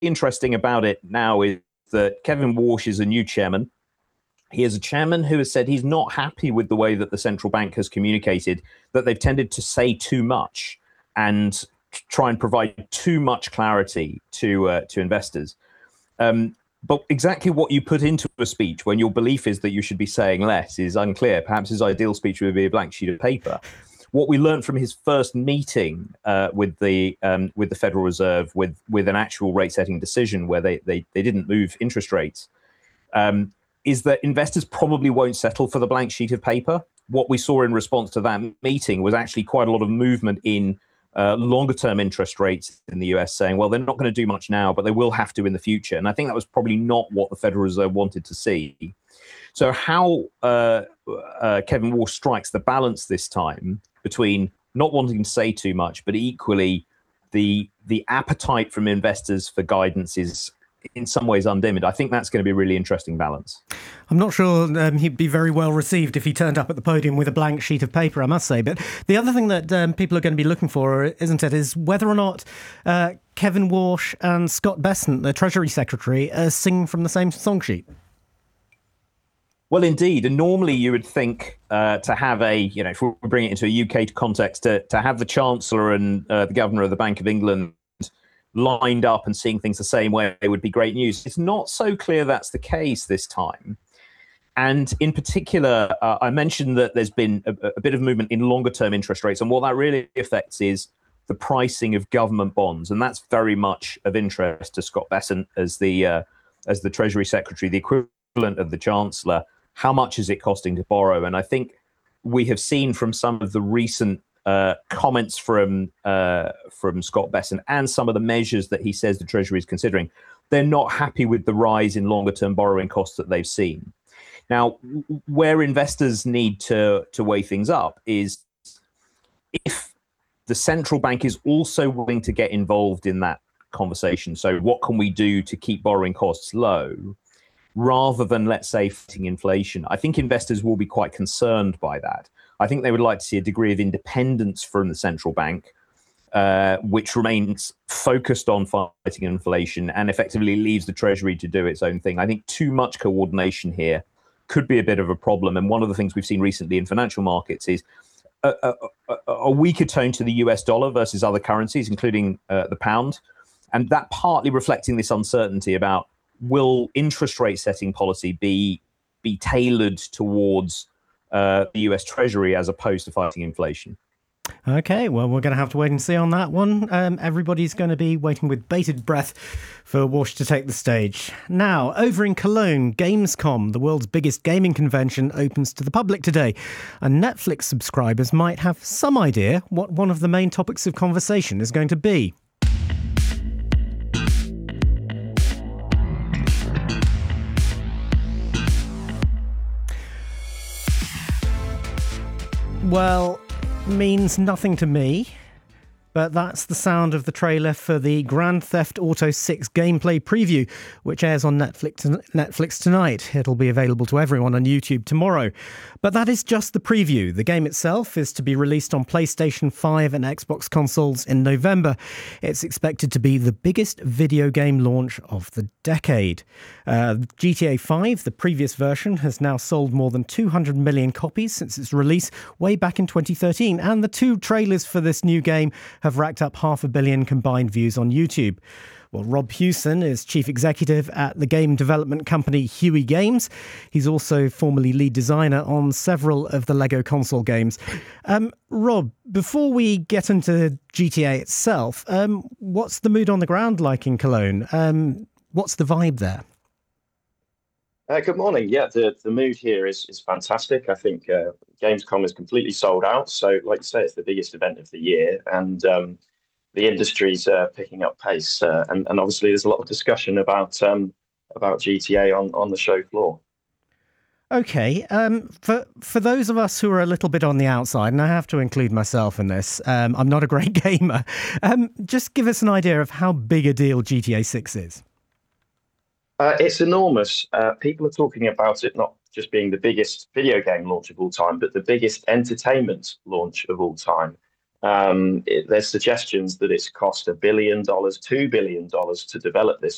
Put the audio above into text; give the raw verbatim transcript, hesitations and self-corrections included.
interesting about it now is that Kevin Warsh is a new chairman. He is a chairman who has said he's not happy with the way that the central bank has communicated, that they've tended to say too much and try and provide too much clarity to uh, to investors. Um, but exactly what you put into a speech when your belief is that you should be saying less is unclear. Perhaps his ideal speech would be a blank sheet of paper. What we learned from his first meeting uh, with the um, with the Federal Reserve, with with an actual rate setting decision where they they they didn't move interest rates, um, is that investors probably won't settle for the blank sheet of paper. What we saw in response to that meeting was actually quite a lot of movement in uh, longer term interest rates in the U S, saying, well, they're not going to do much now, but they will have to in the future. And I think that was probably not what the Federal Reserve wanted to see. So how uh, uh, Kevin Warsh strikes the balance this time between not wanting to say too much, but equally the the appetite from investors for guidance is in some ways undimmed. I think that's going to be a really interesting balance. I'm not sure um, he'd be very well received if he turned up at the podium with a blank sheet of paper, I must say. But the other thing that um, people are going to be looking for, isn't it, is whether or not uh, Kevin Warsh and Scott Bessent, the Treasury Secretary, are singing from the same song sheet. Well, indeed. And normally you would think uh, to have a, you know, if we bring it into a U K context, to, to have the Chancellor and uh, the Governor of the Bank of England lined up and seeing things the same way would be great news. It's not so clear that's the case this time. And in particular, uh, I mentioned that there's been a, a bit of movement in longer term interest rates. And what that really affects is the pricing of government bonds. And that's very much of interest to Scott Bessent as the uh, as the Treasury Secretary, the equivalent of the Chancellor. How much is it costing to borrow? And I think we have seen from some of the recent uh, comments from uh, from Scott Bessent and some of the measures that he says the Treasury is considering, they're not happy with the rise in longer term borrowing costs that they've seen. Now, where investors need to, to weigh things up is if the central bank is also willing to get involved in that conversation. So what can we do to keep borrowing costs low? Rather than, let's say, fighting inflation. I think investors will be quite concerned by that. I think they would like to see a degree of independence from the central bank, uh, which remains focused on fighting inflation and effectively leaves the Treasury to do its own thing. I think too much coordination here could be a bit of a problem. And one of the things we've seen recently in financial markets is a, a, a, a weaker tone to the U S dollar versus other currencies, including uh, the pound. And that partly reflecting this uncertainty about will interest rate setting policy be be tailored towards uh, the U S Treasury as opposed to fighting inflation? OK, well, we're going to have to wait and see on that one. Um, everybody's going to be waiting with bated breath for Warsh to take the stage. Now, over in Cologne, Gamescom, the world's biggest gaming convention, opens to the public today. And Netflix subscribers might have some idea what one of the main topics of conversation is going to be. Well, means nothing to me, but that's the sound of the trailer for the Grand Theft Auto six gameplay preview, which airs on Netflix Netflix tonight. It'll be available to everyone on YouTube tomorrow. But that is just the preview. The game itself is to be released on PlayStation five and Xbox consoles in November. It's expected to be the biggest video game launch of the decade. Uh, G T A five, the previous version, has now sold more than two hundred million copies since its release way back in twenty thirteen. And the two trailers for this new game have racked up half a billion combined views on YouTube. Well, Rob Hewson is chief executive at the game development company Huey Games. He's also formerly lead designer on several of the Lego console games. Um, Rob, before we get into G T A itself, um, what's the mood on the ground like in Cologne? Um, what's the vibe there? Uh, good morning. Yeah, the, the mood here is is fantastic. I think uh, Gamescom is completely sold out. So, like you say, it's the biggest event of the year, and um, the industry's uh, picking up pace. Uh, and, and obviously, there's a lot of discussion about um, about G T A on, on the show floor. Okay, um, for for those of us who are a little bit on the outside, and I have to include myself in this, um, I'm not a great gamer. Um, just give us an idea of how big a deal G T A six is. Uh, it's enormous. Uh, people are talking about it not just being the biggest video game launch of all time, but the biggest entertainment launch of all time. Um, it, there's suggestions that it's cost a billion dollars, two billion dollars to develop this